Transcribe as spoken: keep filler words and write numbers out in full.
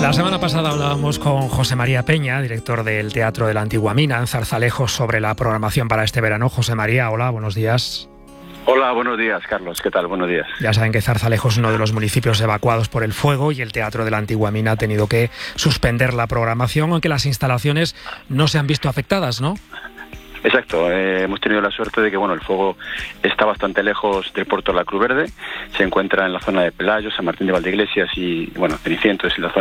La semana pasada hablábamos con José María Peña, director del Teatro de la Antigua Mina, en Zarzalejos, sobre la programación para este verano. José María, hola, buenos días. Hola, buenos días, Carlos. ¿Qué tal? Buenos días. Ya saben que Zarzalejos es uno de los municipios evacuados por el fuego y el Teatro de la Antigua Mina ha tenido que suspender la programación, aunque las instalaciones no se han visto afectadas, ¿no? Exacto, eh, hemos tenido la suerte de que bueno, el fuego está bastante lejos del puerto de la Cruz Verde, se encuentra en la zona de Pelayo, San Martín de Valdeiglesias y bueno, Cenicientos y la zona